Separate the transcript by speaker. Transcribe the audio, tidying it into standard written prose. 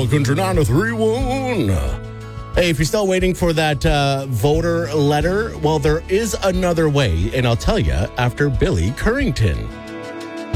Speaker 1: Welcome to 931. Hey, if you're still waiting for that voter letter, well, there is another way, and I'll tell you after Billy Currington.